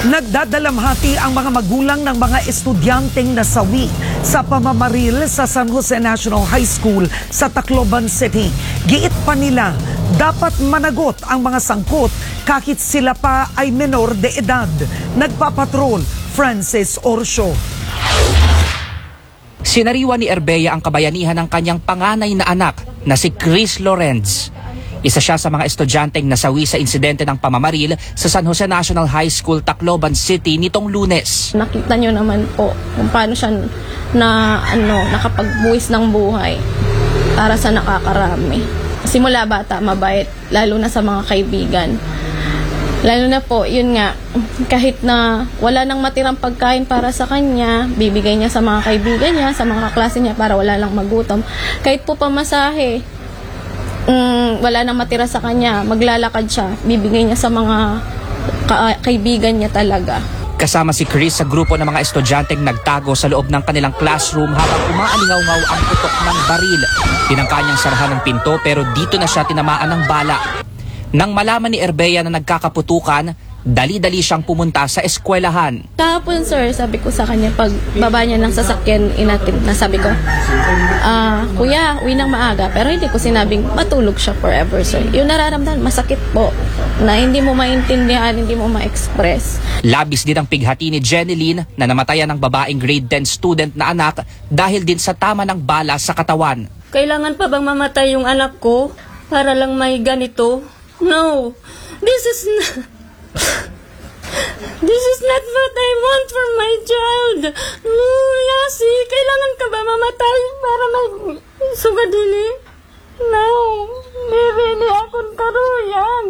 Nagdadalamhati ang mga magulang ng mga estudyanteng nasawi sa pamamaril sa San Jose National High School sa Tacloban City. Giit pa nila, dapat managot ang mga sangkot kahit sila pa ay menor de edad. Nagpapatrol, Francis Orsio. Sinariwa ni Erbea ang kabayanihan ng kanyang panganay na anak na si Chris Lorenz. Isa siya sa mga estudyanteng nasawi sa insidente ng pamamaril sa San Jose National High School, Tacloban City nitong Lunes. Nakita nyo naman po kung paano siya nakapagbuwis ng buhay para sa nakakarami. Simula bata, mabait, lalo na sa mga kaibigan. Lalo na po, yun nga, kahit na wala nang matirang pagkain para sa kanya, bibigay niya sa mga kaibigan niya, sa mga kaklase niya para wala lang magutom. Kahit po pamasahe, wala nang matira sa kanya, maglalakad siya, bibigay niya sa mga kaibigan niya talaga. Kasama si Chris sa grupo ng mga estudyanteng nagtago sa loob ng kanilang classroom habang umaalingaw-ngaw ang putok ng baril. Tinangka niyang sarahan ng pinto pero dito na siya tinamaan ng bala. Nang malaman ni Erbea na nagkakaputukan, dali-dali siyang pumunta sa eskwelahan. Kahapon, sir, sabi ko sa kanya, pag baba niya ng sasakyan, inatid na sabi ko, Kuya, uwi ng maaga. Pero hindi ko sinabing matulog siya forever, sir. Yung nararamdaman, masakit po, na hindi mo maintindihan, hindi mo ma-express. Labis din ang pighati ni Jeneline na namatayan ng babaeng grade 10 student na anak dahil din sa tama ng bala sa katawan. Kailangan pa bang mamatay yung anak ko para lang may ganito? No, this is not what I want for my child. No, Lassie, kailangan ka ba mamatay para may sugadili? No, hindi akong karuyag.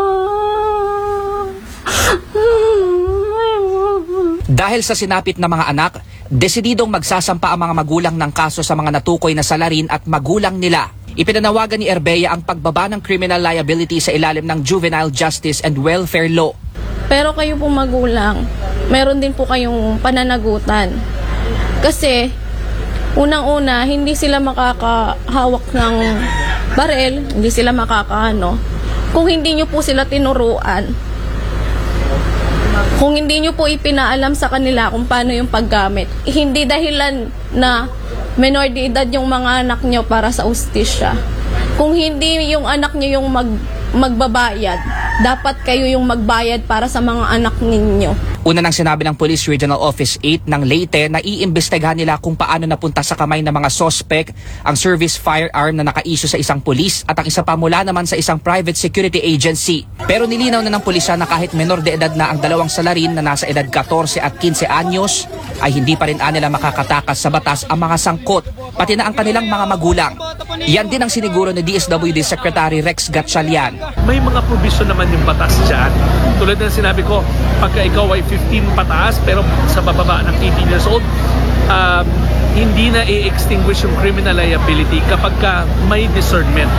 Dahil sa sinapit na mga anak, desididong magsasampa ang mga magulang ng kaso sa mga natukoy na salarin at magulang nila. Ipinanawagan ni Erbea ang pagbaba ng criminal liability sa ilalim ng Juvenile Justice and Welfare Law. Pero kayo po magulang, meron din po kayong pananagutan. Kasi, unang-una, hindi sila makakahawak ng barel, hindi sila makakaano. Kung hindi nyo po sila tinuruan, kung hindi nyo po ipinaalam sa kanila kung paano yung paggamit, hindi dahilan na menor de edad yung mga anak nyo para sa ustisya. Kung hindi yung anak nyo yung magbabayad, dapat kayo yung magbayad para sa mga anak ninyo. Una nang sinabi ng Police Regional Office 8 ng Leyte na iimbestigahan nila kung paano napunta sa kamay ng mga sospek ang service firearm na naka-issue sa isang pulis at ang isa pa mula naman sa isang private security agency. Pero nilinaw na ng pulisya na kahit menor de edad na ang dalawang salarin na nasa edad 14 at 15 anyos, ay hindi pa rin nila makakatakas sa batas ang mga sangkot, pati na ang kanilang mga magulang. Yan din ang siniguro ni DSWD Secretary Rex Gatchalian. May mga provision naman yung batas dyan. Tulad ng sinabi ko, pagka ikaw ay 15 pataas pero sa bababa ng 18 years old, hindi na i-extinguish yung criminal liability kapag may discernment.